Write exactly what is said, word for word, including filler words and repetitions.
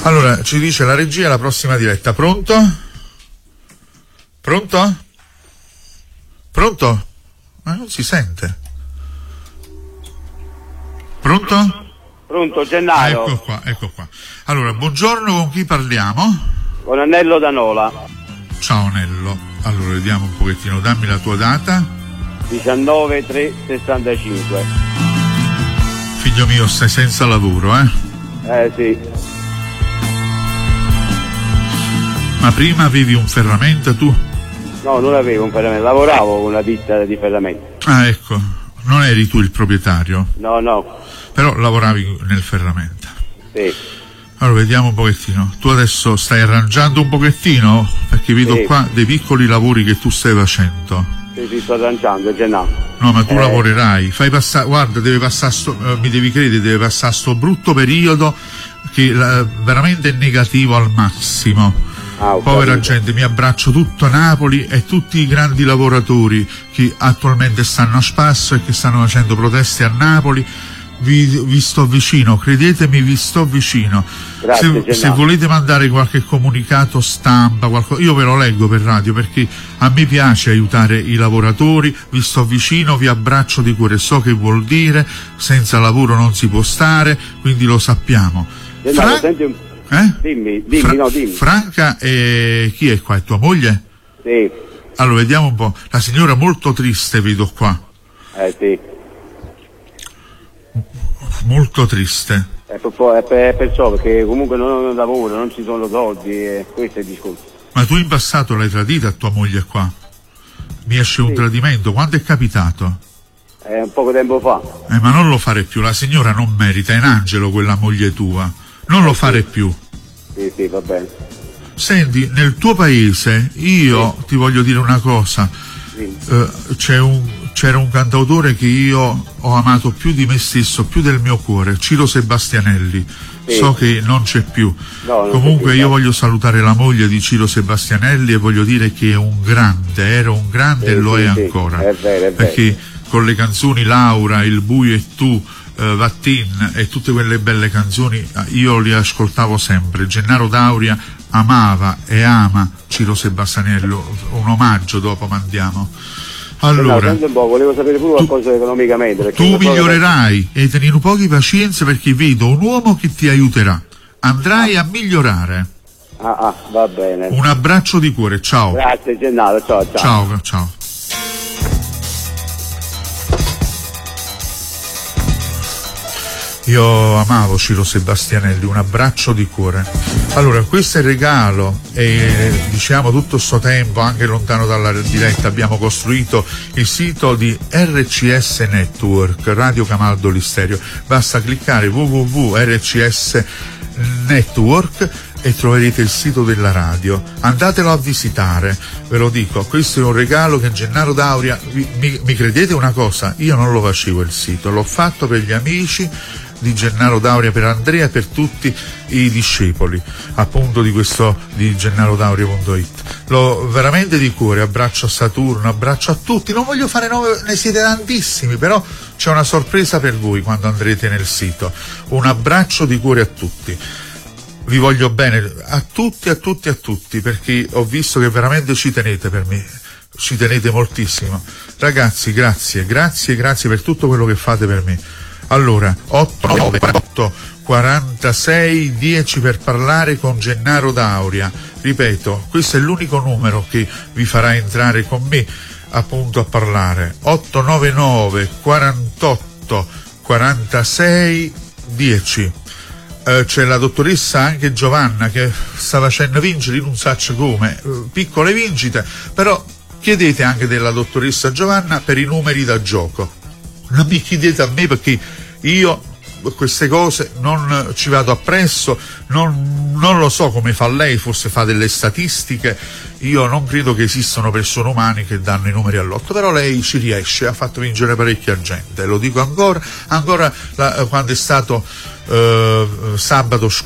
Allora, ci dice la regia la prossima diretta. Pronto? Pronto? Pronto? Ma non si sente. Pronto? Pronto, Gennaro. Ah, ecco qua, ecco qua. Allora, buongiorno, con chi parliamo? Con Annello da Nola. Ciao Nello. Allora, vediamo un pochettino, dammi la tua data. diciannove tre sessantacinque. Figlio mio, stai senza lavoro, eh? Eh sì. Ma prima avevi un ferramenta tu? No, non avevo un ferramenta, lavoravo con una ditta di ferramenta. Ah, ecco, non eri tu il proprietario? No, no. Però lavoravi nel ferramenta. Sì. Allora, vediamo un pochettino. Tu adesso stai arrangiando un pochettino? Perché vedo sì. qua dei piccoli lavori che tu stai facendo. Sì, sì, sto arrangiando, Gennaro. No, ma tu eh. lavorerai. Fai passare, guarda, deve passare, sto, eh, mi devi credere, deve passare sto brutto periodo che la, veramente è negativo al massimo. Ah, Povera gente, mi abbraccio tutto a Napoli e tutti i grandi lavoratori che attualmente stanno a spasso e che stanno facendo proteste a Napoli. Vi, vi sto vicino, credetemi, vi sto vicino. Grazie, se, se volete mandare qualche comunicato stampa, qualcosa, io ve lo leggo per radio perché a me piace aiutare i lavoratori. Vi sto vicino, vi abbraccio di cuore, so che vuol dire, senza lavoro non si può stare, quindi lo sappiamo. Gennaro, Fra- senti un... eh? Dimmi, dimmi, Fra- no, dimmi. Franca, e chi è qua? È tua moglie? Sì. Allora, vediamo un po'. La signora molto triste, vedo qua. Eh sì. Molto triste. È, per, è, per, è perciò, perché comunque non ho lavoro, non ci sono soldi, e questo è il discorso. Ma tu in passato l'hai tradita a tua moglie qua? Mi esce un sì. tradimento, quando è capitato? È un poco tempo fa. Eh, ma non lo fare più, la signora non merita, è un angelo quella moglie tua. Non lo fare più. Sì, sì, va bene. Senti, nel tuo paese, io sì. ti voglio dire una cosa. Sì. Eh, c'è un c'era un cantautore che io ho amato più di me stesso, più del mio cuore, Ciro Sebastianelli. Sì. So che non c'è più. No, non Comunque c'è più, io no. voglio salutare la moglie di Ciro Sebastianelli e voglio dire che è un grande, era un grande sì, e lo sì, è sì. ancora. È vero, è vero. Perché con le canzoni Laura, Il buio e tu, eh, Vattin e tutte quelle belle canzoni io li ascoltavo sempre. Gennaro Dauria amava e ama Ciro Sebastianelli, un omaggio dopo mandiamo. Allora, no, un po', volevo sapere pure tu, qualcosa economicamente. Tu migliorerai e tieni un po' di pazienza perché vedo un uomo che ti aiuterà. Andrai a migliorare. Ah, ah, va bene. Un abbraccio di cuore, ciao. Grazie Gennaro, ciao, ciao. Ciao, ciao. Io amavo Ciro Sebastianelli, un abbraccio di cuore. Allora, questo è il regalo e diciamo tutto sto tempo, anche lontano dalla diretta, abbiamo costruito il sito di R C S Network, Radio Camaldo Listerio. Basta cliccare w w w punto r c s network e troverete il sito della radio. Andatelo a visitare, ve lo dico, questo è un regalo che Gennaro Dauria, mi, mi, mi credete una cosa, io non lo facevo il sito, l'ho fatto per gli amici di Gennaro Dauria, per Andrea e per tutti i discepoli appunto di questo di gennaro-dauria punto it. Lo veramente di cuore, abbraccio a Saturno, abbraccio a tutti, non voglio fare nome, ne siete tantissimi, però c'è una sorpresa per voi quando andrete nel sito. Un abbraccio di cuore a tutti, vi voglio bene a tutti, a tutti, a tutti, perché ho visto che veramente ci tenete per me, ci tenete moltissimo ragazzi. Grazie, grazie, grazie per tutto quello che fate per me. Allora, otto nove otto quarantasei dieci per parlare con Gennaro Dauria. Ripeto, questo è l'unico numero che vi farà entrare con me appunto a parlare. otto nove nove quarantotto quarantasei dieci. Eh, c'è la dottoressa anche Giovanna che sta facendo vincere in un sacco come eh, piccole vincite, però chiedete anche della dottoressa Giovanna per i numeri da gioco. Non mi chiedete a me perché io queste cose non ci vado appresso, non, non lo so come fa lei, forse fa delle statistiche, io non credo che esistano persone umane che danno i numeri all'otto, però lei ci riesce, ha fatto vincere parecchia gente, lo dico ancora, ancora la, quando è stato eh, sabato scorso